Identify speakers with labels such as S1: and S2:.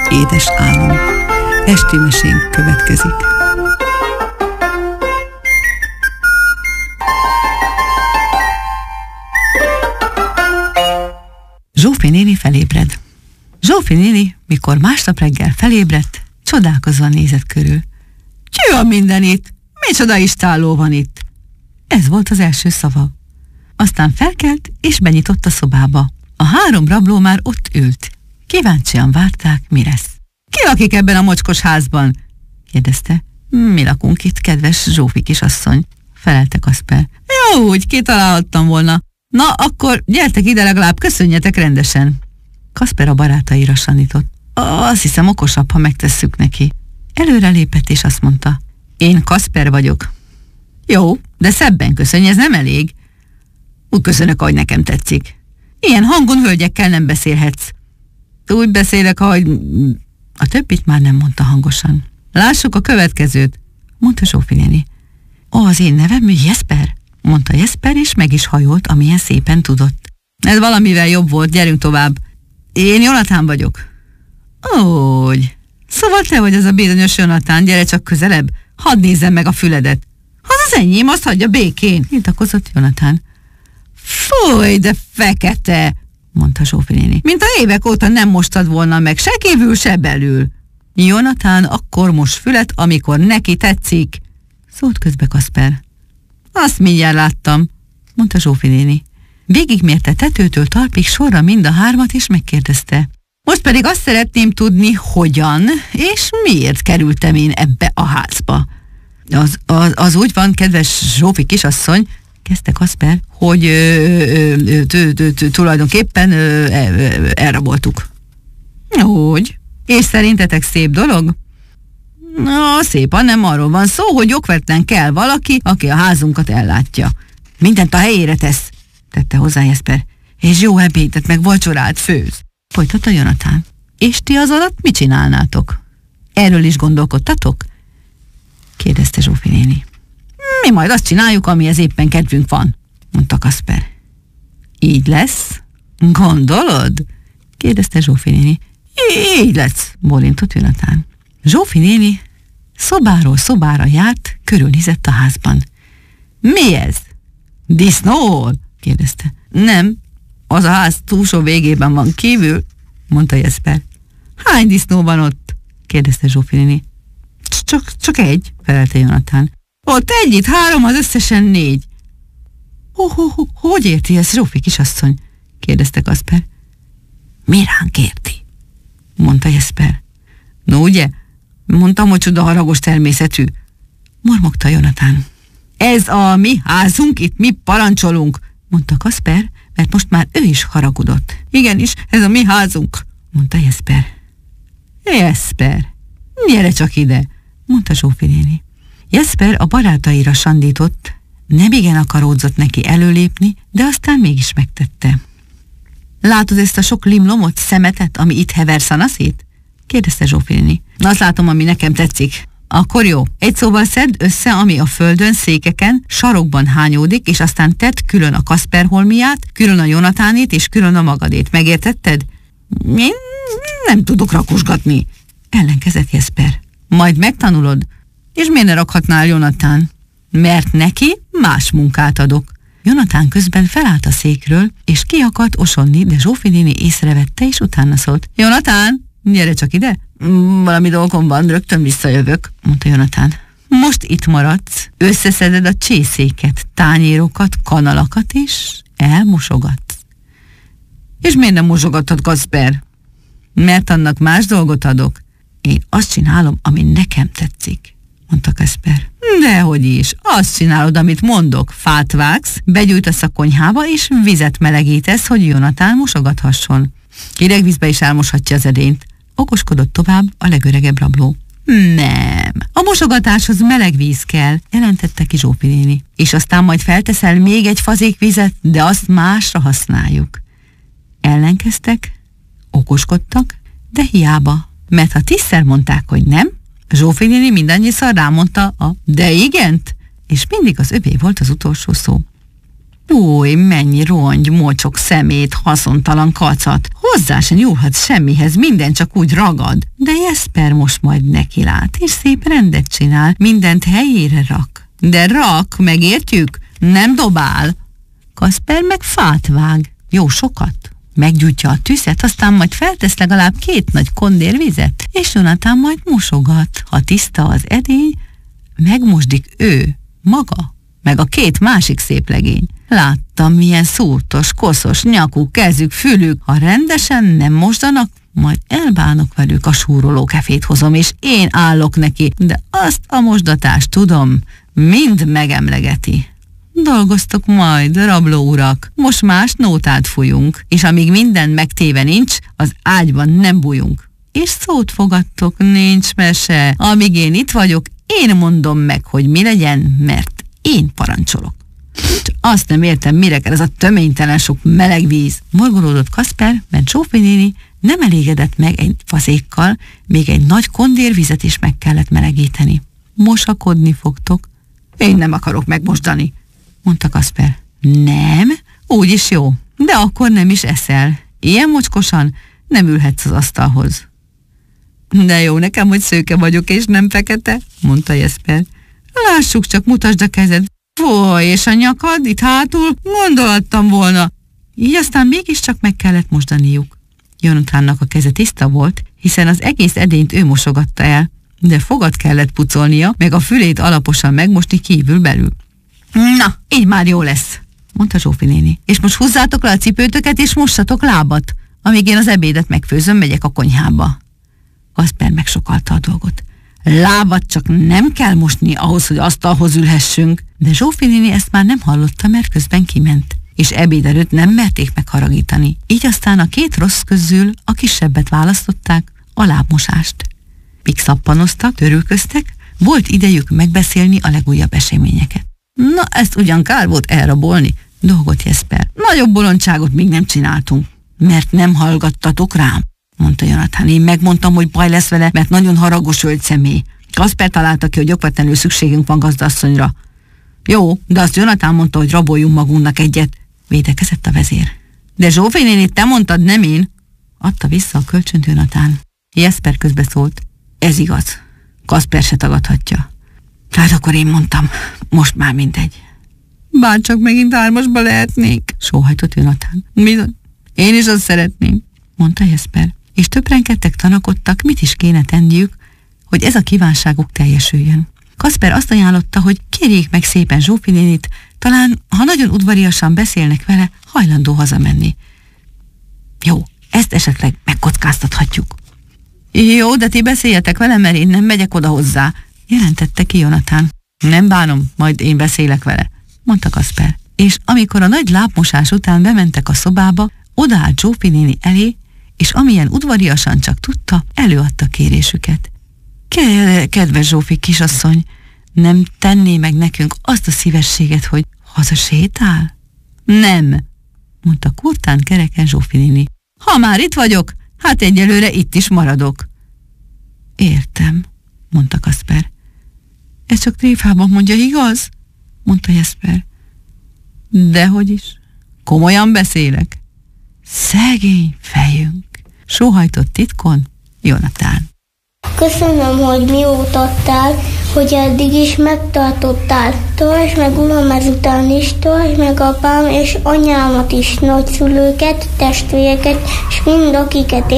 S1: édes álom. Esti mesénk következik. Zsófi néni felébred. Zsófi néni, mikor másnap reggel felébredt, csodálkozva nézett körül. Ki van minden itt? Micsoda istálló van itt? Ez volt az első szava. Aztán felkelt és benyitott a szobába. A 3 rabló már ott ült. Kíváncsian várták, mi lesz. Ki lakik ebben a mocskos házban? Kérdezte. Mi lakunk itt, kedves Zsófi kisasszony, felelte Kasper. Jó, úgy kitalálhattam volna. Na, akkor gyertek ide, legalább köszönjetek rendesen. Kasper a barátaira sandított. Azt hiszem okosabb, ha megtesszük neki. Előre lépett és azt mondta. Én Kasper vagyok. Jó, de szebben köszönj, ez nem elég. Úgy köszönök, ahogy nekem tetszik. Ilyen hangon hölgyekkel nem beszélhetsz. Úgy beszélek, ahogy... A többit már nem mondta hangosan. Lássuk a következőt, mondta Zsófi néni. Az én nevem Jesper, mondta Jesper, és meg is hajolt, amilyen szépen tudott. Ez valamivel jobb volt, gyerünk tovább. Én Jonatán vagyok. Úgy. Szóval te vagy az a bizonyos Jonatán, gyere csak közelebb, hadd nézzem meg a füledet. Az enyém, azt hagyja békén, tiltakozott Jonatán. Fúj, de fekete, mondta Zsófi néni. Mint a évek óta nem mostad volna meg, se kívül, se belül. Jonatán akkor most fület, amikor neki tetszik, szólt közbe Kasper. Azt mindjárt láttam, mondta Zsófi néni. Végigmérte tetőtől talpig sorra mind a 3-at, és megkérdezte. Most pedig azt szeretném tudni, hogyan és miért kerültem én ebbe a házba. Az úgy van, kedves Zsófi kisasszony, kezdte Kasper, hogy tulajdonképpen elraboltuk. Úgy. És szerintetek szép dolog? Na, szép, nem arról van szó, hogy okvetlen kell valaki, aki a házunkat ellátja. Mindent a helyére tesz, tette hozzá Jesper. És jó ebédet meg vacsorát főz, folytatta Jonatán. És ti az alatt mit csinálnátok? Erről is gondolkodtatok? kérdezte Zsófi néni. Mi majd azt csináljuk, amihez éppen kedvünk van, mondta Kasper. Így lesz? Gondolod? kérdezte Zsófi néni. Így lesz, bólintott Jonatán. Zsófi néni szobáról szobára járt, körülnézett a házban. Mi ez? Disznó? kérdezte. Nem, az a ház túlsó végében van kívül, mondta Jesper. Hány disznó van ott? kérdezte Zsófi néni. Csak egy, felelte Jonatán. Ott egy, itt 3, az összesen 4. Hogy érti ezt, Zsófi kisasszony? kérdezte Kasper. Mi ránk érti? mondta Jesper. No ugye? Mondtam, hogy csuda haragos természetű, mormogta Jonatán. Ez a mi házunk, itt mi parancsolunk, mondta Kasper, mert most már ő is haragudott. Igenis, ez a mi házunk, mondta Jesper. Jesper, gyere csak ide, mondta Zsófi néni. Jesper a barátaira sandított, nemigen akaródzott neki előlépni, de aztán mégis megtette. Látod ezt a sok limlomot, szemetet, ami itt hever szanaszét? kérdezte Zsófi néni. Azt látom, ami nekem tetszik. Akkor jó, egy szóval szedd össze, ami a földön, székeken, sarokban hányódik, és aztán tedd külön a Kasper holmiát, külön a Jonatánét, és külön a magadét. Megértetted? Én nem tudok rakosgatni, ellenkezett Jesper. Majd megtanulod. És miért ne rakhatnál, Jonatán? Mert neki más munkát adok. Jonatán közben felállt a székről, és ki akart osonni, de Zsófi néni észrevette, és utána szólt. Jonatán, gyere csak ide. Valami dolgom van, rögtön visszajövök, mondta Jonatán. Most itt maradsz, összeszeded a csészéket, tányérokat, kanalakat, és elmosogatsz. És miért nem mosogatod, Kasper? Mert annak más dolgot adok. Én azt csinálom, ami nekem tetszik, mondta Kasper. Dehogy is, azt csinálod, amit mondok. Fát vágsz, begyújtasz a konyhába, és vizet melegítesz, hogy Jonatán mosogathasson. Hideg vízbe is elmoshatja az edényt. Okoskodott tovább a legöregebb rabló. Nem, a mosogatáshoz meleg víz kell, jelentette ki Zsófi néni. És aztán majd felteszel még egy fazék vizet, de azt másra használjuk. Ellenkeztek, okoskodtak, de hiába, mert ha 10-szer mondták, hogy nem, Zsófi néni mindannyiszor rámondta a de igent, és mindig az övé volt az utolsó szó. Új, mennyi rongy, mocsok, szemét, haszontalan kacat. Hozzá se nyúlhatsz semmihez, minden csak úgy ragad. De De Jesper most majd nekilát, és szép rendet csinál, mindent helyére rak. De rak, megértjük? Nem dobál. Kasper meg fát vág. Jó sokat. Meggyújtja a tüzet, aztán majd feltesz legalább 2 nagy kondér vizet, és Jonatán majd mosogat. Ha tiszta az edény, megmosdik ő, maga, meg a 2 másik szép legény. Láttam, milyen szúrtos, koszos nyakuk, kezük, fülük. Ha rendesen nem mosdanak, majd elbánok velük, a súroló kefét hozom, és én állok neki, de azt a mosdatást tudom, mind megemlegeti. Dolgoztok majd, rabló urak, most más nótát fújunk, és amíg minden megtéve nincs, az ágyban nem bújunk. És szót fogadtok, nincs mese. Amíg én itt vagyok, én mondom meg, hogy mi legyen, mert én parancsolok. Azt nem értem, mire kell ez a töménytelen sok meleg víz. Morgolódott Kasper, mert Zsófi néni nem elégedett meg egy fazékkal, még egy nagy kondérvizet is meg kellett melegíteni. Mosakodni fogtok. Én nem akarok megmosdani, mondta Kasper. Nem? Úgyis jó, de akkor nem is eszel. Ilyen mocskosan nem ülhetsz az asztalhoz. De jó nekem, hogy szőke vagyok, és nem fekete, mondta Jesper. Lássuk csak, mutasd a kezed. Foly, és a nyakad itt hátul? Gondolattam volna. Így aztán mégiscsak meg kellett mosdaniuk. Jonatánnak a keze tiszta volt, hiszen az egész edényt ő mosogatta el, de fogat kellett pucolnia, meg a fülét alaposan megmosni kívül-belül. Na, így már jó lesz, mondta Zsófi néni. És most húzzátok le a cipőtöket, és mossatok lábat. Amíg én az ebédet megfőzöm, megyek a konyhába. Kasper megsokalta a dolgot. Lábat csak nem kell mosni ahhoz, hogy asztalhoz ülhessünk. De Zsófi néni ezt már nem hallotta, mert közben kiment, és ebéd előtt nem merték megharagítani. Így aztán a 2 rossz közül a kisebbet választották, a lábmosást. Míg szappanoztak, törülköztek, volt idejük megbeszélni a legújabb eseményeket. Na, ezt ugyan kár volt elrabolni, dolgott Jesper. Nagyobb bolondságot még nem csináltunk, mert nem hallgattatok rám, mondta Jonatán. Én megmondtam, hogy baj lesz vele, mert nagyon haragos ölt személy. Kasper találta ki, hogy okvetlenül szükségünk van gazdasszonyra. Jó, de azt Jonatán mondta, hogy raboljunk magunknak egyet, védekezett a vezér. De Zsófi néni, te mondtad, nem én, adta vissza a kölcsönt Jonatán. Jesper közbeszólt. Ez igaz. Kasper se tagadhatja. Tehát akkor én mondtam, most már mindegy. Bárcsak megint 3-asba lehetnék, sóhajtott Jonatán. Bizony, én is azt szeretném, mondta Jesper. És többrenkedtek, tanakodtak, mit is kéne tenniük, hogy ez a kívánságuk teljesüljön. Kasper azt ajánlotta, hogy kérjék meg szépen Zsófi nénit, talán, ha nagyon udvariasan beszélnek vele, hajlandó hazamenni. Jó, ezt esetleg megkockáztathatjuk. Jó, de ti beszéljetek vele, mert én nem megyek oda hozzá, jelentette ki Jonatán. Nem bánom, majd én beszélek vele, mondta Kasper. És amikor a nagy lábmosás után bementek a szobába, odaállt Zsófi néni elé, és amilyen udvariasan csak tudta, előadta kérésüket. Kedves Zsófi kisasszony, nem tenné meg nekünk azt a szívességet, hogy hazasétál? Nem, mondta kurtán kereken Zsófi néni. Ha már itt vagyok, hát egyelőre itt is maradok. Értem, mondta Kasper. Ez csak tréfában mondja, igaz? Mondta Jesper. Dehogy is. Komolyan beszélek. Szegény fejünk, sóhajtott titkon Jonatán.
S2: Köszönöm, hogy mióta adtál, hogy eddig is megtartottál. Tartsd meg, Uram, ezután is, tartsd meg apám és anyámat is, nagyszülőket, testvéreket, és mind akiket